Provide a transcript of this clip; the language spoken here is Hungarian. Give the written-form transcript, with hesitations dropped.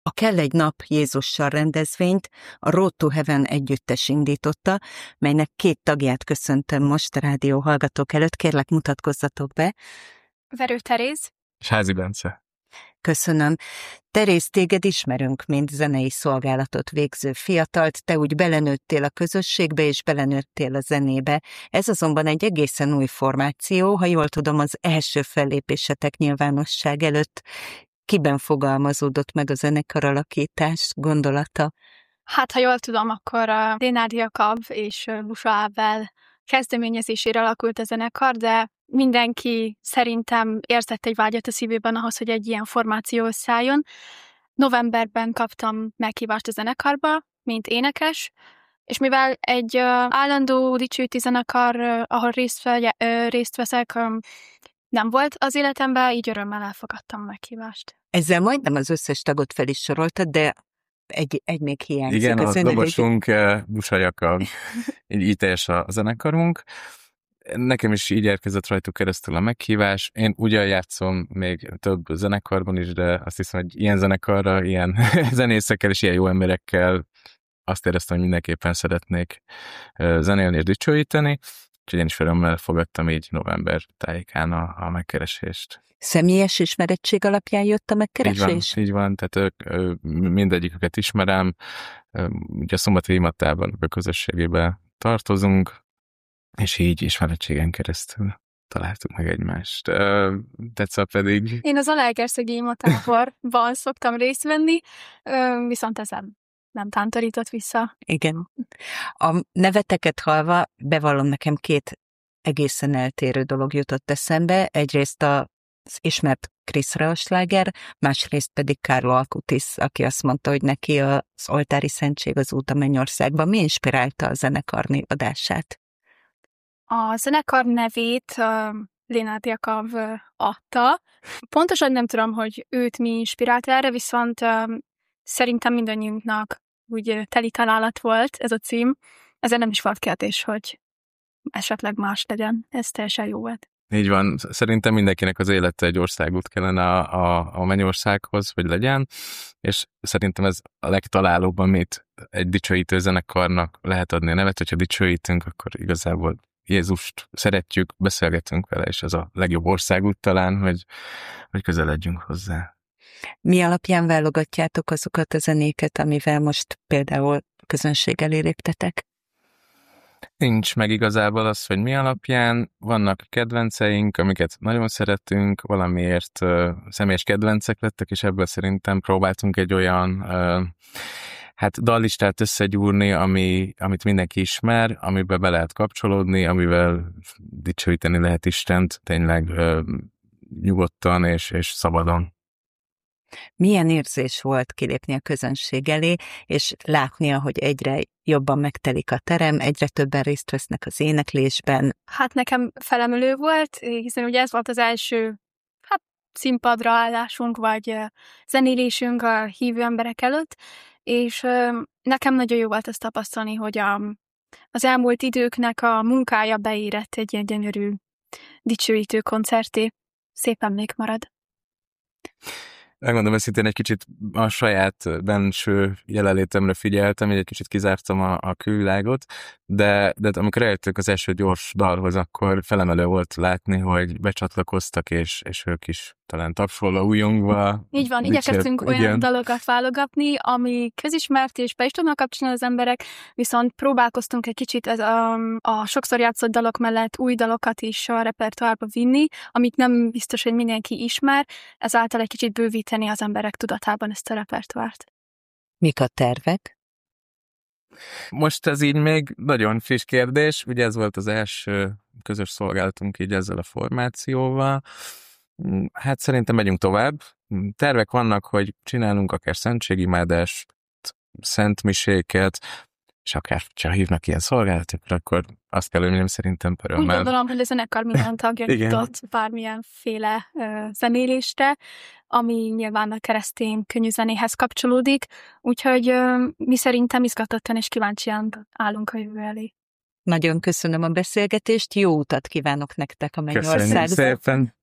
A Kell egy nap Jézussal rendezvényt a Road to Heaven együttes indította, melynek 2 tagját köszöntöm most a rádió hallgatók előtt. Kérlek, mutatkozzatok be. Verő Teréz. És Házi Bence. Köszönöm. Teréz, téged ismerünk, mint zenei szolgálatot végző fiatalt, te úgy belenőttél a közösségbe, és belenőttél a zenébe. Ez azonban egy egészen új formáció, ha jól tudom, az első fellépésetek nyilvánosság előtt. Kiben fogalmazódott meg a zenekaralakítás gondolata? Hát, ha jól tudom, akkor a Lénád Jakab és Busa Ábel kezdeményezésére alakult a zenekar, de mindenki szerintem érzett egy vágyat a szívében ahhoz, hogy egy ilyen formáció összeálljon. Novemberben kaptam meghívást a zenekarba, mint énekes, és mivel egy állandó dicsőíti zenekar, ahol részt veszek, nem volt az életemben, így örömmel elfogadtam a meghívást. Ezzel majdnem az összes tagot fel is soroltad, de egy még hiányzik. Igen, a dobosunk Busa Jakab, így teljes a zenekarunk. Nekem is így érkezett rajtuk keresztül a meghívás. Én ugyan játszom még több zenekarban is, de azt hiszem, hogy ilyen zenekarra, ilyen zenészekkel és ilyen jó emberekkel azt éreztem, hogy mindenképpen szeretnék zenélni és dicsőíteni. Úgyhogy én is örömmel fogadtam így november tájékán a megkeresést. Személyes ismerettség alapján jött a megkeresés? Így van, tehát mindegyiküket ismerem. Ugye a Szombati Imatában a közösségében tartozunk, és így ismerettségen keresztül találtuk meg egymást. Tetszett pedig... Én az Zalaegerszegi Imatáborban szoktam részt venni, viszont ezen nem tántorított vissza. Igen. A neveteket hallva bevallom, nekem 2 egészen eltérő dolog jutott eszembe. Egyrészt az ismert Chris Rea sláger, másrészt pedig Carlo Acutis, aki azt mondta, hogy neki az oltári szentség az út a mennyországban. Mi inspirálta a zenekar névadását? A zenekar nevét Lénád Jakab adta. Pontosan nem tudom, hogy őt mi inspirált erre, viszont szerintem mindannyiunknak úgy teli találat volt ez a cím. Ezzel nem is volt kérdés, hogy esetleg más legyen. Ez teljesen jó volt. Így van. Szerintem mindenkinek az élete egy országút kellene a mennyországhoz, hogy legyen, és szerintem ez a legtalálóbb, amit egy dicsőítő zenekarnak lehet adni a nevet, hogyha dicsőítünk, akkor igazából Jézust szeretjük, beszélgetünk vele, és ez a legjobb országút talán, hogy közeledjünk hozzá. Mi alapján válogatjátok azokat a zenéket, amivel most például közönség elé léptetek? Nincs meg igazából az, hogy mi alapján. Vannak kedvenceink, amiket nagyon szeretünk, valamiért személyes kedvencek lettek, és ebből szerintem próbáltunk egy olyan dallistát összegyúrni, amit mindenki ismer, amiben be lehet kapcsolódni, amivel dicsőíteni lehet Istent tényleg nyugodtan és szabadon. Milyen érzés volt kilépni a közönség elé, és látnia, hogy egyre jobban megtelik a terem, egyre többen részt vesznek az éneklésben? Hát nekem felemelő volt, hiszen ugye ez volt az első színpadra állásunk, vagy zenélésünk a hívő emberek előtt, és nekem nagyon jó volt ezt tapasztalni, hogy az elmúlt időknek a munkája beérett egy ilyen gyönyörű dicsőítő koncerté. Szépen még marad. Megmondom őszintén, egy kicsit a saját benső jelenlétemre figyeltem, egy kicsit kizártam a külvilágot, de amikor eljöttünk az első gyors dalhoz, akkor felemelő volt látni, hogy becsatlakoztak, és ők is talán tapsolva, újongva. Így van, igyekeztünk olyan dalokat válogatni, ami közismert, és be is tudnak kapcsolni az emberek, viszont próbálkoztunk egy kicsit a sokszor játszott dalok mellett új dalokat is a repertoárba vinni, amit nem biztos, hogy mindenki ismer, ezáltal egy kicsit bővíteni az emberek tudatában ezt a repertoárt. Mik a tervek? Most ez így még nagyon friss kérdés, ugye ez volt az első közös szolgálatunk így ezzel a formációval. Hát szerintem megyünk tovább. Tervek vannak, hogy csinálunk akár szentségimádást, szentmiséket, és akár csak hívnak ilyen szolgálatokra, akkor azt kell, hogy mondjam, szerintem örömmel. Úgy gondolom, hogy a zenekar minden tagja nyitott bármilyenféle zenélésre, ami nyilván a keresztény könnyű zenéhez kapcsolódik, úgyhogy mi szerintem izgatottan és kíváncsian állunk a jövő elé. Nagyon köszönöm a beszélgetést, jó utat kívánok nektek a mennyországba. Köszönjük szépen!